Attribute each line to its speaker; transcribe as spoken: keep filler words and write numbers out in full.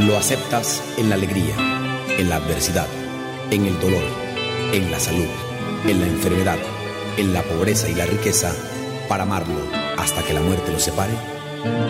Speaker 1: Lo aceptas en la alegría, en la adversidad, en el dolor, en la salud, en la enfermedad, en la pobreza y la riqueza, para amarlo hasta que la muerte lo separe.